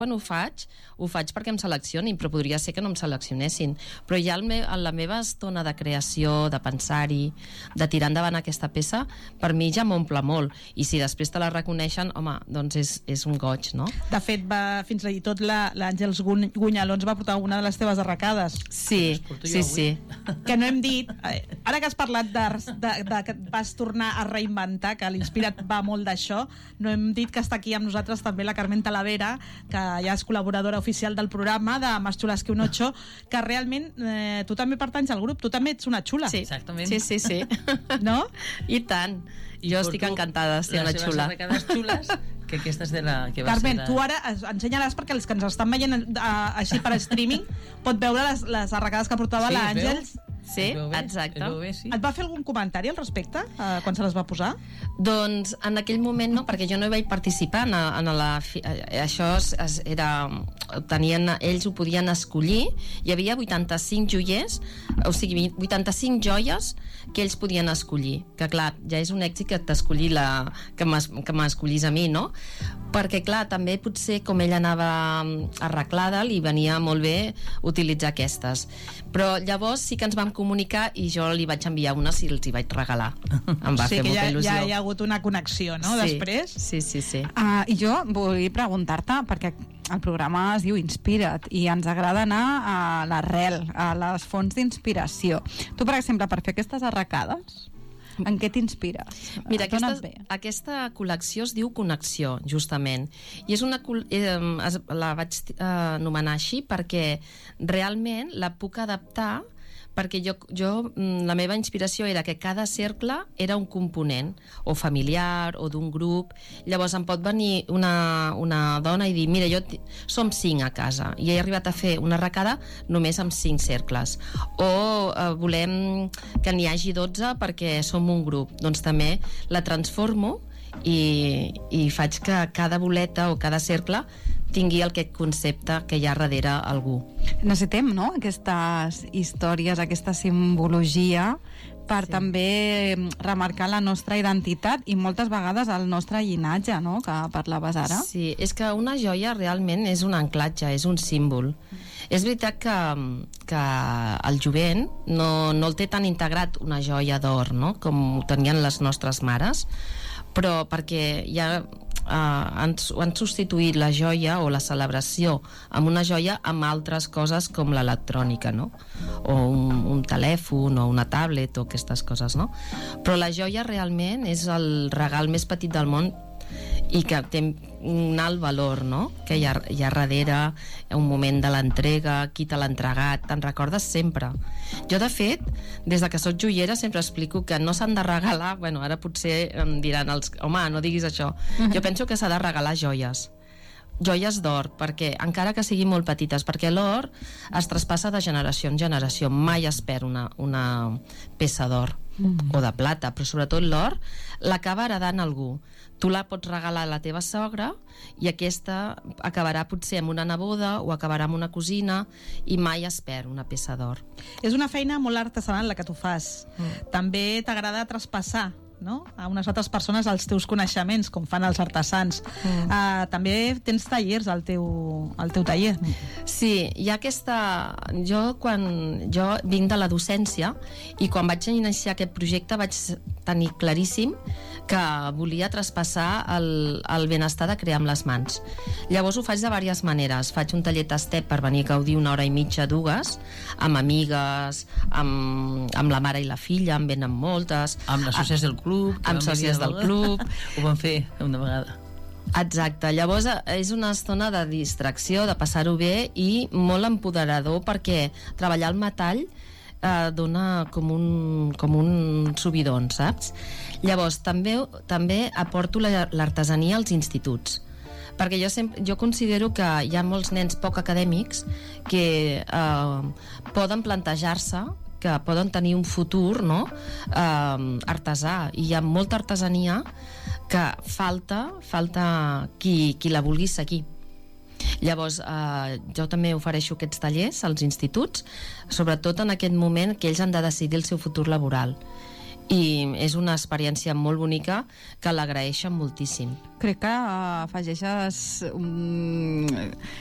quan ho faig perquè em seleccionin, però podria ser que no em seleccionessin. Però ja en la meva estona de creació, de pensar-hi, de tirar endavant aquesta peça, per mi ja m'omple molt. I si després te la reconeixen, home, doncs és un goig, no? De fet, fins i tot l'Àngels Gunyalons va portar una de les teves arracades. Sí. Que no hem dit, ara que has parlat de que vas tornar a reinventar, que l'Inspirat va molt d'això, no hem dit que està aquí amb nosaltres també la Carmen Talavera, que ja és col·laboradora oficial del programa de Más xulas que un ocho, que realment tu també pertanys al grup, tu també ets una xula. Sí, exactament. Sí. No? I tant. Jo estic encantada de ser una xula. Les seves xules, que aquesta és de la... que va Carmen, ser tu ara ensenyaràs, perquè els que ens estan veient així per streaming pot veure les arracades que portava l'Àngels. Sí, exacte. Et va fer algun comentari al respecte quan se les va posar? Doncs en aquell moment no, perquè jo no hi vaig participar això era, ells ho podien escollir. Hi havia 85 joiers, o sigui 85 joies que ells podien escollir, que clar, ja és un èxit que t'escolli que m'escollís a mi, no? Perquè clar, també potser com ella anava arreglada, li venia molt bé utilitzar aquestes, però llavors sí que ens vam comunicar i jo li vaig enviar unes i els hi vaig regalar. Em va fer molta il·lusió. Ja hi ha hagut una connexió, no? Sí, després? Sí. I jo vull preguntar-te, perquè el programa es diu Inspira't i ens agrada anar a l'arrel, a les fonts d'inspiració. Tu, per exemple, per fer aquestes arracades, en què t'inspires? Mira, aquesta col·lecció es diu Connexió, justament, i és la vaig anomenar així perquè realment la puc adaptar, perquè la meva inspiració era que cada cercle era un component, o familiar o d'un grup. Llavors em pot venir una dona i dir, mira, som 5 a casa i he arribat a fer una arracada només amb 5 cercles, o volem que n'hi hagi 12 perquè som un grup. Doncs també la transformo i faig que cada boleta o cada cercle tingui aquest concepte que hi ha darrere algú. Necessitem, no?, aquestes històries, aquesta simbologia per també remarcar la nostra identitat i moltes vegades el nostre llinatge, no?, que parlaves ara. Sí, és que una joia realment és un anclatge, és un símbol. És veritat que el jovent no el té tan integrat una joia d'or, no?, com ho tenien les nostres mares, però perquè ja han substituït la joia o la celebració amb una joia amb altres coses com l'electrònica, no? O un telèfon o una tablet o aquestes coses, no? Però la joia realment és el regal més petit del món i que té un alt valor, no? Que hi ha darrere un moment de l'entrega, qui te l'ha entregat, te'n recordes sempre. Jo, de fet, des de que soc joiera sempre explico que no s'han de regalar, bueno, ara potser em diran home, no diguis això. Jo penso que s'ha de regalar joies d'or, perquè encara que siguin molt petites, perquè l'or es traspassa de generació en generació, mai es perd una peça d'or o de plata, però sobretot l'or l'acaba heredant algú. Tu la pots regalar a la teva sogra i aquesta acabarà potser amb una neboda o acabarà amb una cosina i mai es perd una peça d'or. És una feina molt artesanal la que tu fas. També t'agrada traspassar, no?, a unes altres persones els teus coneixements, com fan els artesans. També tens tallers al teu taller. Sí, hi ha jo vinc de la docència i quan vaig iniciar aquest projecte vaig tenir claríssim que volia traspassar el benestar de crear amb les mans. Llavors ho faig de diverses maneres. Faig un taller tastet per venir a gaudir 1 hora i mitja, 2, amb amigues, amb la mare i la filla, en venen moltes, amb les sòcies del club, amb sòcies del club. Ho vam fer una vegada. Exacte, llavors és una estona de distracció, de passar-ho bé i molt empoderador, perquè treballar el metall dona com un subidon, saps? Llavors també aporto l'artesania als instituts, perquè jo considero que hi ha molts nens poc acadèmics que poden plantejar-se que poden tenir un futur, no?, artesà, i hi ha molta artesania que falta qui la vulgui seguir. Llavors jo també ofereixo aquests tallers als instituts, sobretot en aquest moment que ells han de decidir el seu futur laboral, i és una experiència molt bonica que l'agraeixen moltíssim. Crec que afegeixes